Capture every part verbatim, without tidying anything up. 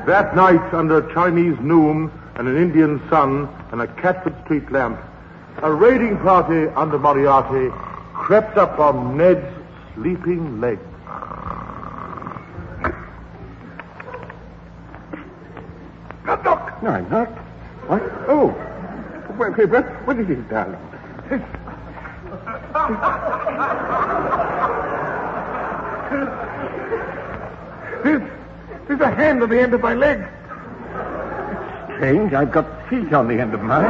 That night, under a Chinese noon and an Indian sun and a Catford Street lamp, a raiding party under Moriarty crept up on Ned's sleeping legs. Look, look. No, I'm not. What? Oh. Wait, wait, what, what is it, darling? There's, there's a hand on the end of my leg. It's strange. I've got feet on the end of mine.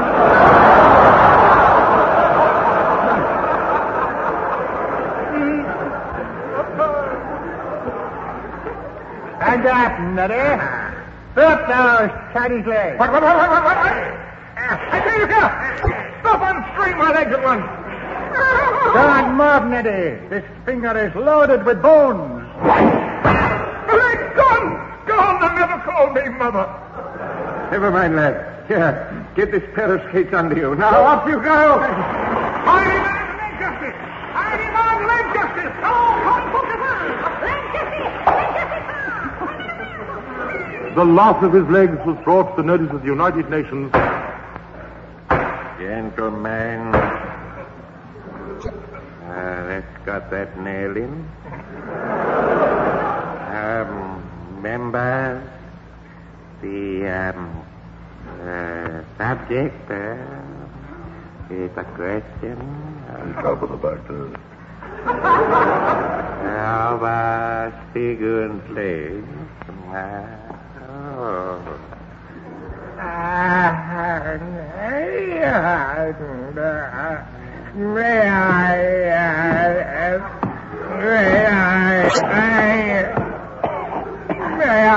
Stand up, Neddy. Stop those Chinese legs. What, what, what, what, what, what? I tell you, here. Stop unscrewing my legs at once. Don't move, Neddy. This finger is loaded with bones. The leg's gone. Gone and never called me mother. Never mind, lad. Here, get this pair of skates under you. Now, off you go. Hide him on leg justice. Hide him on leg justice. Oh, The loss of his legs was brought to the notice of the United Nations. Gentlemen, uh, let's got that nail in. Um, members, the um, uh, subject uh, is a question On top of the doctor. of uh, Stigun's legs. Uh, oh. Uh, may I, uh, may I, I, may I